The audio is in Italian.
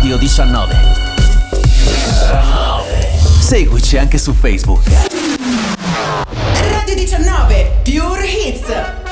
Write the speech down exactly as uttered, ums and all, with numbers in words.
Radio diciannove. Seguici anche su Facebook. Radio diciannove Pure Hits.